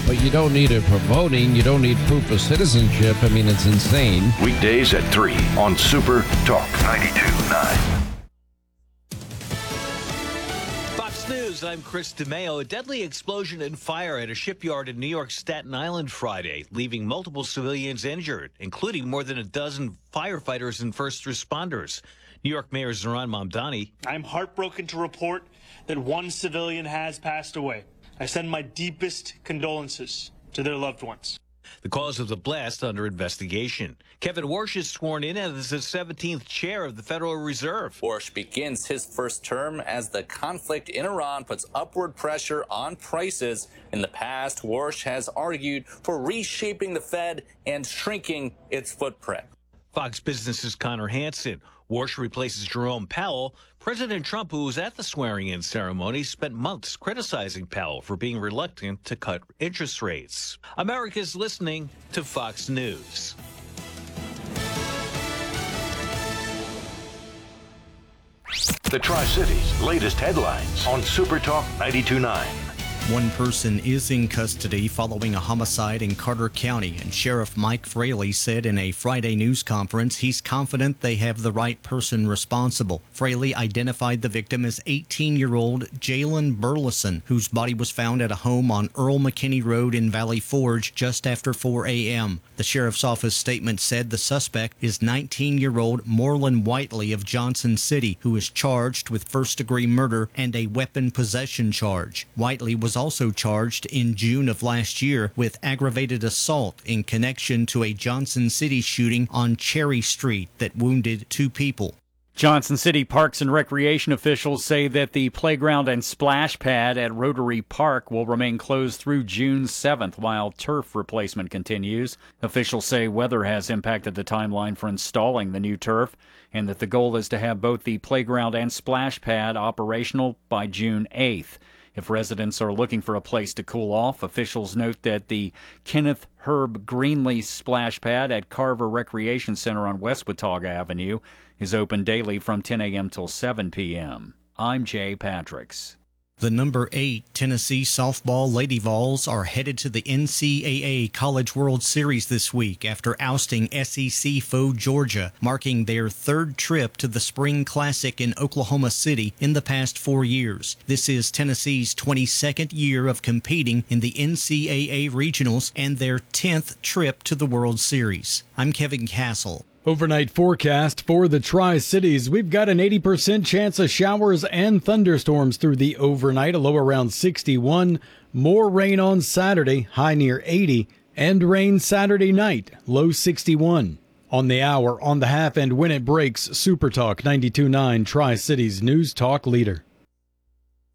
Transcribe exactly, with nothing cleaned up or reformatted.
But you don't need it for voting. You don't need proof of citizenship. I mean, it's insane. Weekdays at three on Super Talk ninety-two point nine. Fox News, I'm Chris DeMeo. A deadly explosion and fire at a shipyard in New York's Staten Island Friday, leaving multiple civilians injured, including more than a dozen firefighters and first responders. New York Mayor Zohran Mamdani. I'm heartbroken to report that one civilian has passed away. I send my deepest condolences to their loved ones. The cause of the blast under investigation. Kevin Warsh is sworn in as the seventeenth chair of the Federal Reserve. Warsh begins his first term as the conflict in Iran puts upward pressure on prices. In the past, Warsh has argued for reshaping the Fed and shrinking its footprint. Fox Business's Connor Hansen. Warsh replaces Jerome Powell. President Trump, who was at the swearing-in ceremony, spent months criticizing Powell for being reluctant to cut interest rates. America's listening to Fox News. The Tri-Cities' latest headlines on Super Talk ninety-two point nine. One person is in custody following a homicide in Carter County, and Sheriff Mike Fraley said in a Friday news conference he's confident they have the right person responsible. Fraley identified the victim as eighteen-year-old Jalen Burleson, whose body was found at a home on Earl McKinney Road in Valley Forge just after four a.m. The sheriff's office statement said the suspect is nineteen-year-old Moreland Whiteley of Johnson City, who is charged with first-degree murder and a weapon possession charge. Whiteley was also charged in June of last year with aggravated assault in connection to a Johnson City shooting on Cherry Street that wounded two people. Johnson City Parks and Recreation officials say that the playground and splash pad at Rotary Park will remain closed through June seventh while turf replacement continues. Officials say weather has impacted the timeline for installing the new turf, and that the goal is to have both the playground and splash pad operational by June eighth. If residents are looking for a place to cool off, officials note that the Kenneth Herb Greenlee splash pad at Carver Recreation Center on West Watauga Avenue is open daily from ten a.m. till seven p.m. I'm Jay Patricks. The number eight Tennessee softball Lady Vols are headed to the N C double A College World Series this week after ousting S E C foe Georgia, marking their third trip to the Spring Classic in Oklahoma City in the past four years. This is Tennessee's twenty-second year of competing in the N C double A Regionals and their tenth trip to the World Series. I'm Kevin Castle. Overnight forecast for the Tri-Cities. We've got an eighty percent chance of showers and thunderstorms through the overnight, a low around sixty-one. More rain on Saturday, high near eighty. And rain Saturday night, low sixty-one. On the hour, on the half, and when it breaks, Super Talk ninety-two point nine, Tri-Cities News Talk leader.